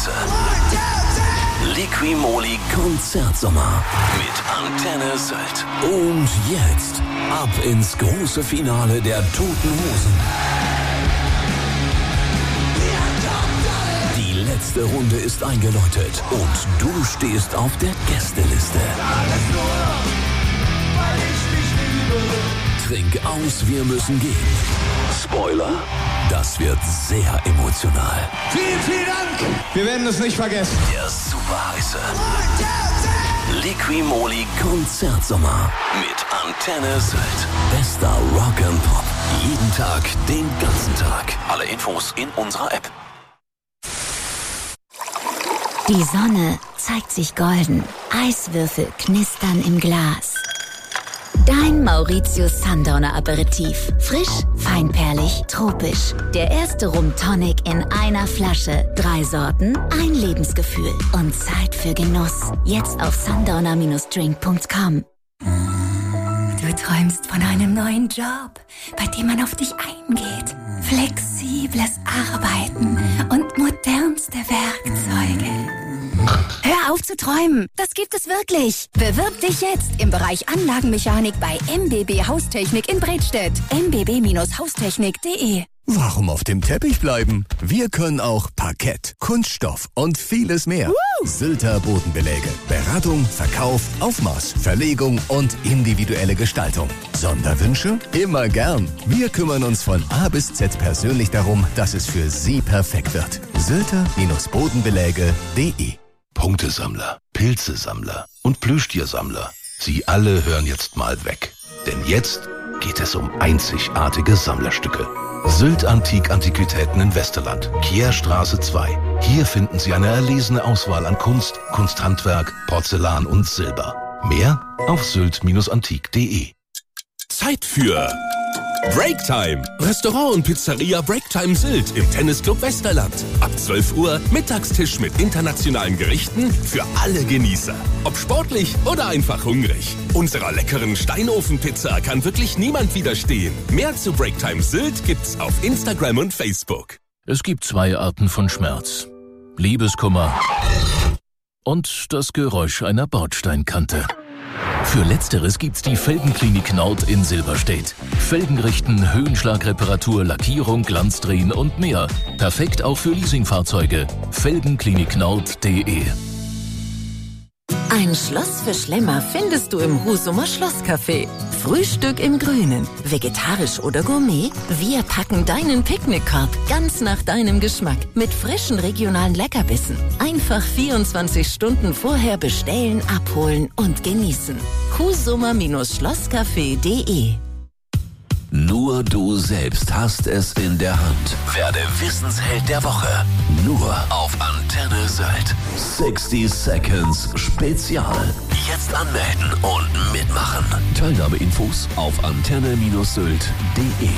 heiße. Liqui-Moly Konzertsommer mit Antenne Sylt. Und jetzt ab ins große Finale der Toten Hosen. Die letzte Runde ist eingeläutet und du stehst auf der Gästeliste. Trink aus, wir müssen gehen. Spoiler, das wird sehr emotional. Vielen, vielen Dank. Wir werden es nicht vergessen. Der super heiße Liqui-Moly Konzertsommer mit Antenne Sylt. Bester Rock and Pop. Jeden Tag, den ganzen Tag. Alle Infos in unserer App. Die Sonne zeigt sich golden. Eiswürfel knistern im Glas. Dein Mauritius Sundowner Aperitif. Frisch, feinperlig, tropisch. Der erste Rum Tonic in einer Flasche. 3 Sorten, ein Lebensgefühl. Und Zeit für Genuss. Jetzt auf sundowner-drink.com. Du träumst von einem neuen Job, bei dem man auf dich eingeht. Flexibles Arbeiten und modernste Werkzeuge. Hör auf zu träumen, das gibt es wirklich. Bewirb dich jetzt im Bereich Anlagenmechanik bei MBB Haustechnik in Bredstedt. mbb-haustechnik.de. Warum auf dem Teppich bleiben? Wir können auch Parkett, Kunststoff und vieles mehr. Sylter Bodenbeläge. Beratung, Verkauf, Aufmaß, Verlegung und individuelle Gestaltung. Sonderwünsche? Immer gern. Wir kümmern uns von A bis Z persönlich darum, dass es für Sie perfekt wird. Sylter-Bodenbeläge.de. Punktesammler, Pilzesammler und Plüschtiersammler. Sie alle hören jetzt mal weg. Denn jetzt geht es um einzigartige Sammlerstücke. Sylt Antiquitäten in Westerland, Kierstraße 2. Hier finden Sie eine erlesene Auswahl an Kunst, Kunsthandwerk, Porzellan und Silber. Mehr auf sylt-antik.de. Zeit für Breaktime. Restaurant und Pizzeria Breaktime Sylt im Tennisclub Westerland. Ab 12 Uhr Mittagstisch mit internationalen Gerichten für alle Genießer. Ob sportlich oder einfach hungrig. Unserer leckeren Steinofenpizza kann wirklich niemand widerstehen. Mehr zu Breaktime Sylt gibt's auf Instagram und Facebook. Es gibt 2 Arten von Schmerz. Liebeskummer und das Geräusch einer Bordsteinkante. Für Letzteres gibt's die Felgenklinik Nord in Silberstedt. Felgenrichten, Höhenschlagreparatur, Lackierung, Glanzdrehen und mehr. Perfekt auch für Leasingfahrzeuge. Felgenkliniknord.de. Ein Schloss für Schlemmer findest du im Husumer Schlosscafé. Frühstück im Grünen, vegetarisch oder Gourmet? Wir packen deinen Picknickkorb ganz nach deinem Geschmack mit frischen regionalen Leckerbissen. Einfach 24 Stunden vorher bestellen, abholen und genießen. Husumer-Schlosscafé.de. Nur du selbst hast es in der Hand. Werde Wissensheld der Woche. Nur auf Antenne Sylt. 60 Seconds Spezial. Jetzt anmelden und mitmachen. Teilnahmeinfos auf antenne-sylt.de.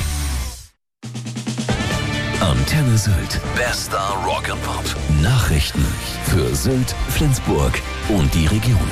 Antenne Sylt. Bester Rock'n'Pop. Nachrichten für Sylt, Flensburg und die Region.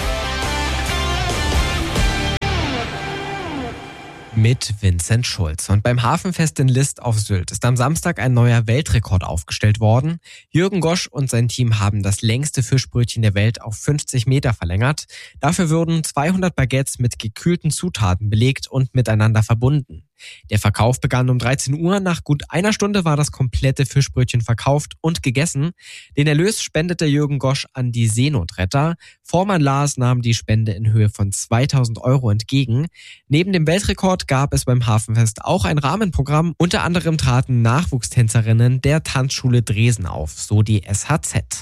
Mit Vincent Schulz. Und beim Hafenfest in List auf Sylt ist am Samstag ein neuer Weltrekord aufgestellt worden. Jürgen Gosch und sein Team haben das längste Fischbrötchen der Welt auf 50 Meter verlängert. Dafür wurden 200 Baguettes mit gekühlten Zutaten belegt und miteinander verbunden. Der Verkauf begann um 13 Uhr. Nach gut einer Stunde war das komplette Fischbrötchen verkauft und gegessen. Den Erlös spendete Jürgen Gosch an die Seenotretter. Vormann Lars nahm die Spende in Höhe von 2.000 Euro entgegen. Neben dem Weltrekord gab es beim Hafenfest auch ein Rahmenprogramm. Unter anderem traten Nachwuchstänzerinnen der Tanzschule Dresden auf, so die SHZ.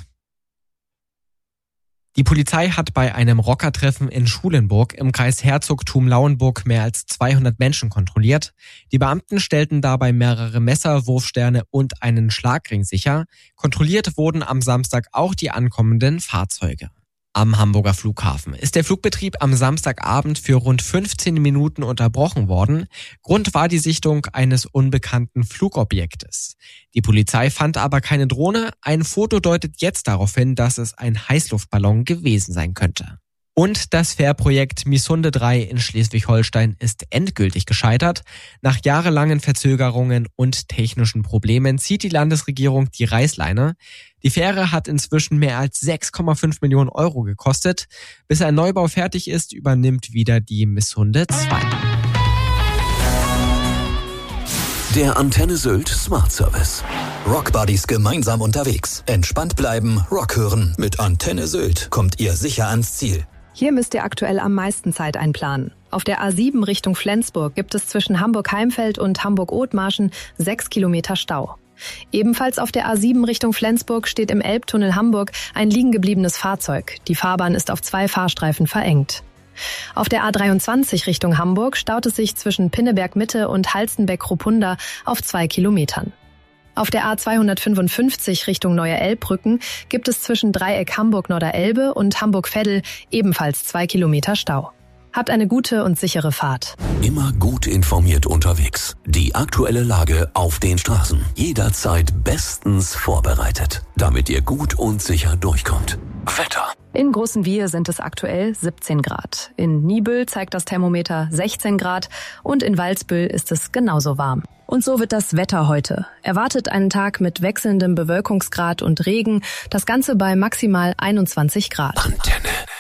Die Polizei hat bei einem Rockertreffen in Schulenburg im Kreis Herzogtum Lauenburg mehr als 200 Menschen kontrolliert. Die Beamten stellten dabei mehrere Messer, Wurfsterne und einen Schlagring sicher. Kontrolliert wurden am Samstag auch die ankommenden Fahrzeuge. Am Hamburger Flughafen ist der Flugbetrieb am Samstagabend für rund 15 Minuten unterbrochen worden. Grund war die Sichtung eines unbekannten Flugobjektes. Die Polizei fand aber keine Drohne. Ein Foto deutet jetzt darauf hin, dass es ein Heißluftballon gewesen sein könnte. Und das Fährprojekt Misunde 3 in Schleswig-Holstein ist endgültig gescheitert. Nach jahrelangen Verzögerungen und technischen Problemen zieht die Landesregierung die Reißleine. Die Fähre hat inzwischen mehr als 6,5 Millionen Euro gekostet. Bis ein Neubau fertig ist, übernimmt wieder die Misunde 2. Der Antenne Sylt Smart Service. Rockbuddies gemeinsam unterwegs. Entspannt bleiben, Rock hören. Mit Antenne Sylt kommt ihr sicher ans Ziel. Hier müsst ihr aktuell am meisten Zeit einplanen. Auf der A7 Richtung Flensburg gibt es zwischen Hamburg-Heimfeld und Hamburg-Othmarschen 6 Kilometer Stau. Ebenfalls auf der A7 Richtung Flensburg steht im Elbtunnel Hamburg ein liegengebliebenes Fahrzeug. Die Fahrbahn ist auf 2 Fahrstreifen verengt. Auf der A23 Richtung Hamburg staut es sich zwischen Pinneberg-Mitte und Halstenbeck-Ruppunda auf 2 Kilometern. Auf der A255 Richtung Neue Elbbrücken gibt es zwischen Dreieck Hamburg-Norderelbe und Hamburg-Veddel ebenfalls 2 Kilometer Stau. Habt eine gute und sichere Fahrt. Immer gut informiert unterwegs. Die aktuelle Lage auf den Straßen. Jederzeit bestens vorbereitet, damit ihr gut und sicher durchkommt. Wetter. In Großenwiehe sind es aktuell 17 Grad. In Niebüll zeigt das Thermometer 16 Grad und in Walsbüll ist es genauso warm. Und so wird das Wetter heute. Erwartet einen Tag mit wechselndem Bewölkungsgrad und Regen, das Ganze bei maximal 21 Grad. Antenne.